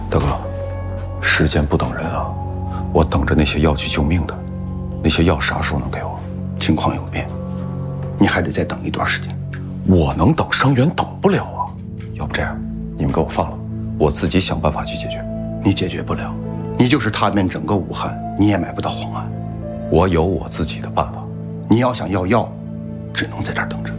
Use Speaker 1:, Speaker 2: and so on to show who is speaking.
Speaker 1: 大哥，时间不等人啊！我等着那些药去救命的，那些药啥时候能给我？
Speaker 2: 情况有变，你还得再等一段时间。
Speaker 1: 我能等，伤员等不了啊！要不这样，你们给我放了，我自己想办法去解决。
Speaker 2: 你解决不了，你就是踏遍整个武汉，你也买不到黄安。
Speaker 1: 我有我自己的办法。
Speaker 2: 你要想要药，只能在这儿等着。